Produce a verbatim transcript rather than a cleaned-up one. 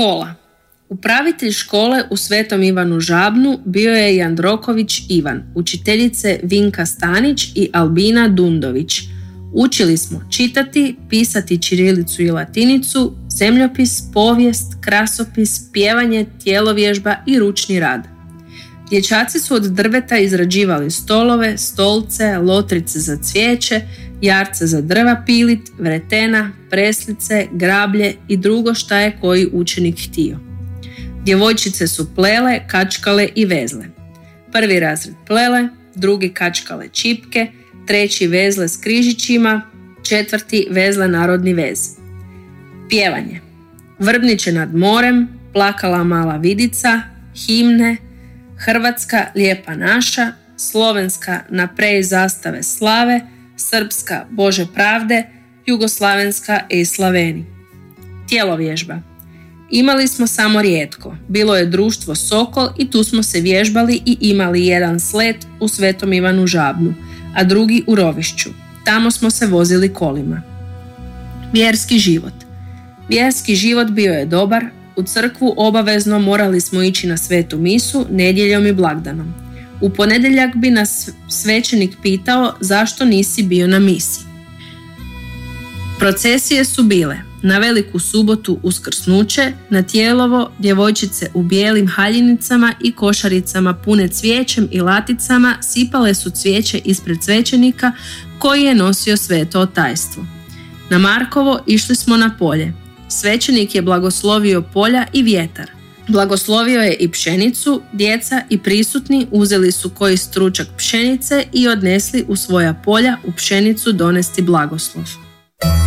Škola. Upravitelj škole u Svetom Ivanu Žabnu bio je Jandroković Ivan, učiteljice Vinka Stanić i Albina Dundović. Učili smo čitati, pisati ćirilicu i latinicu, zemljopis, povijest, krasopis, pjevanje, tjelovježba i ručni rad. Dječaci su od drveta izrađivali stolove, stolce, lotrice za cvijeće, jarce za drva pilit, vretena, preslice, grablje i drugo šta je koji učenik htio. Djevojčice su plele, kačkale i vezle. Prvi razred plele, drugi kačkale čipke, treći vezle s križićima, četvrti vezle narodni vez. Pjevanje. Vrbniće nad morem, plakala mala vidica, himne, Hrvatska lijepa naša, slovenska naprej zastave slave, srpska Bože pravde, jugoslavenska ej Slaveni. Tjelovježba. Imali smo samo rijetko. Bilo je društvo Sokol i tu smo se vježbali i imali jedan slet u Svetom Ivanu Žabnu, a drugi u Rovišću. Tamo smo se vozili kolima. Vjerski život. Vjerski život bio je dobar. U crkvu obavezno morali smo ići na svetu misu nedjeljom i blagdanom. U ponedjeljak bi nas svećenik pitao zašto nisi bio na misi. Procesije su bile na Veliku subotu uskrsnuće, na Tijelovo djevojčice u bijelim haljinicama i košaricama pune cvijećem i laticama sipale su cvijeće ispred svećenika koji je nosio sveto tajstvo. Na Markovo išli smo na polje. Svećenik je blagoslovio polja i vjetar. Blagoslovio je i pšenicu, djeca i prisutni uzeli su koji stručak pšenice i odnesli u svoja polja u pšenicu donesti blagoslov.